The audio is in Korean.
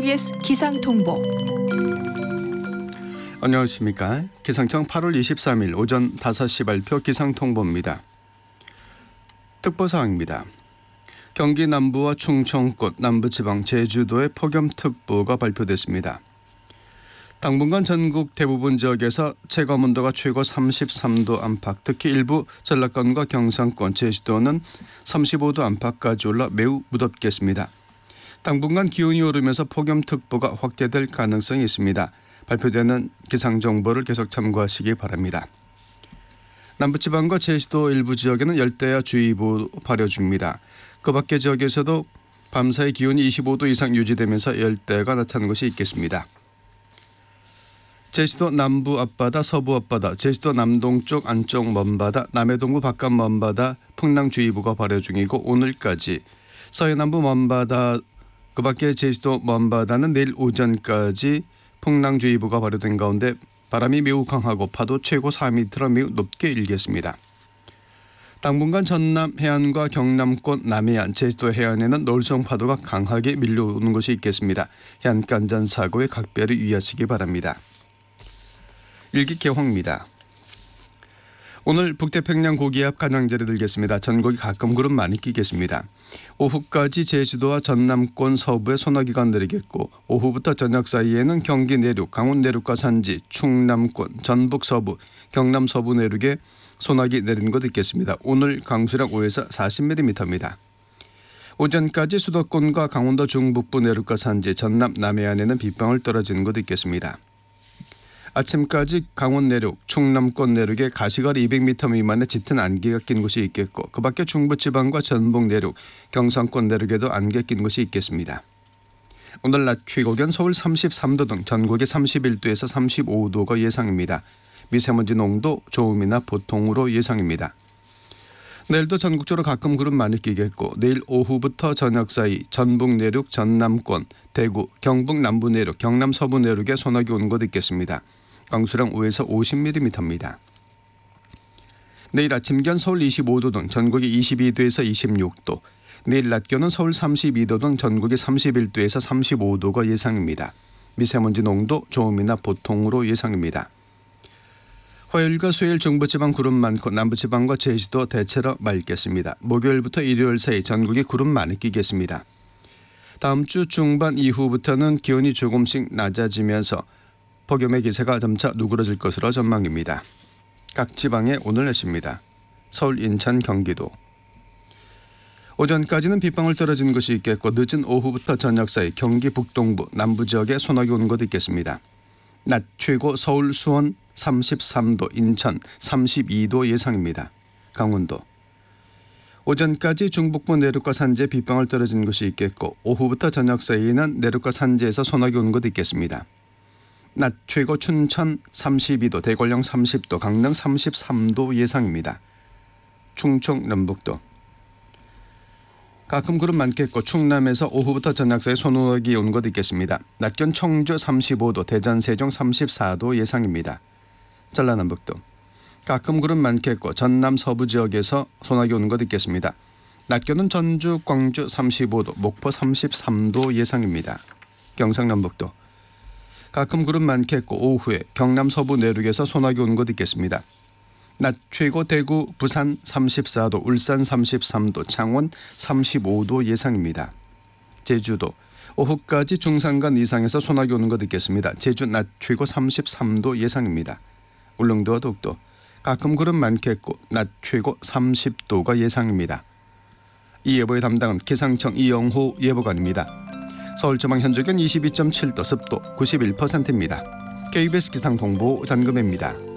KBS 기상통보. 안녕하십니까. 기상청 8월 23일 오전 5시 발표 기상통보입니다. 특보사항입니다. 경기 남부와 충청권, 남부지방, 제주도에 폭염특보가 발표됐습니다. 당분간 전국 대부분 지역에서 체감온도가 최고 33도 안팎, 특히 일부 전라권과 경상권, 제주도는 35도 안팎까지 올라 매우 무덥겠습니다. 당분간 기온이 오르면서 폭염특보가 확대될 가능성이 있습니다. 발표되는 기상정보를 계속 참고하시기 바랍니다. 남부지방과 제주도 일부 지역에는 열대야주의보 발효 중입니다. 그 밖의 지역에서도 밤사이 기온이 25도 이상 유지되면서 열대야가 나타나는 곳이 있겠습니다. 제주도 남부 앞바다, 서부 앞바다, 제주도 남동쪽 안쪽 먼바다, 남해동부 바깥 먼바다 풍랑주의보가 발효 중이고 오늘까지 서해남부 먼바다 그 밖에 제주도 먼바다는 내일 오전까지 풍랑주의보가 발효된 가운데 바람이 매우 강하고 파도 최고 4m로 매우 높게 일겠습니다. 당분간 전남 해안과 경남권 남해안, 제주도 해안에는 놀성 파도가 강하게 밀려오는 곳이 있겠습니다. 해안가 안전사고에 각별히 유의하시기 바랍니다. 일기 개황입니다. 오늘 북태평양 고기압 가장자리 들겠습니다. 전국이 가끔 구름 많이 끼겠습니다. 오후까지 제주도와 전남권 서부에 소나기가 내리겠고 오후부터 저녁 사이에는 경기 내륙, 강원 내륙과 산지, 충남권, 전북 서부, 경남 서부 내륙에 소나기 내리는 곳 있겠습니다. 오늘 강수량 5에서 40mm입니다. 오전까지 수도권과 강원도 중북부 내륙과 산지, 전남 남해안에는 빗방울 떨어지는 곳 있겠습니다. 아침까지 강원 내륙, 충남권 내륙에 가시거리 200m 미만의 짙은 안개가 낀 곳이 있겠고 그 밖에 중부지방과 전북 내륙, 경상권 내륙에도 안개 낀 곳이 있겠습니다. 오늘 낮 최고기온 서울 33도 등 전국에 31도에서 35도가 예상입니다. 미세먼지 농도 좋음이나 보통으로 예상입니다. 내일도 전국적으로 가끔 구름 많이 끼겠고 내일 오후부터 저녁 사이 전북 내륙, 전남권, 대구, 경북 남부 내륙, 경남 서부 내륙에 소나기 오는 곳 있겠습니다. 강수량 5에서 50mm입니다. 내일 아침 기온 서울 25도 등 전국이 22도에서 26도, 내일 낮 기온은 서울 32도 등 전국이 31도에서 35도가 예상입니다. 미세먼지 농도 좋음이나 보통으로 예상입니다. 화요일과 수요일 중부지방 구름 많고 남부지방과 제주도 대체로 맑겠습니다. 목요일부터 일요일 사이 전국이 구름 많이 끼겠습니다. 다음 주 중반 이후부터는 기온이 조금씩 낮아지면서 폭염의 기세가 점차 누그러질 것으로 전망입니다. 각 지방의 오늘 날씨입니다. 서울, 인천, 경기도. 오전까지는 빗방울 떨어지는 곳이 있겠고 늦은 오후부터 저녁 사이 경기 북동부, 남부 지역에 소나기 오는 곳 있겠습니다. 낮 최고 서울, 수원 33도, 인천 32도 예상입니다. 강원도. 오전까지 중북부 내륙과 산지에 빗방울 떨어지는 곳이 있겠고 오후부터 저녁 사이에는 내륙과 산지에서 소나기 오는 곳 있겠습니다. 낮 최고 춘천 32도, 대관령 30도, 강릉 33도 예상입니다. 충청, 남북도. 가끔 구름 많겠고 충남에서 오후부터 저녁 사이 소나기 오는 곳 있겠습니다. 낮 기온 청주 35도, 대전, 세종 34도 예상입니다. 전라남북도. 가끔 구름 많겠고 전남 서부 지역에서 소나기 오는 곳 있겠습니다. 낮 기온은 전주, 광주 35도, 목포 33도 예상입니다. 경상남북도. 가끔 구름 많겠고 오후에 경남 서부 내륙에서 소나기 오는 곳 있겠습니다. 낮 최고 대구, 부산 34도, 울산 33도, 창원 35도 예상입니다. 제주도. 오후까지 중산간 이상에서 소나기 오는 곳 있겠습니다. 제주 낮 최고 33도 예상입니다. 울릉도와 독도. 가끔 구름 많겠고 낮 최고 30도가 예상입니다. 이 예보의 담당은 기상청 이영호 예보관입니다. 서울 전망 현재 기온 22.7도, 습도 91%입니다. KBS 기상통보 전금혜입니다.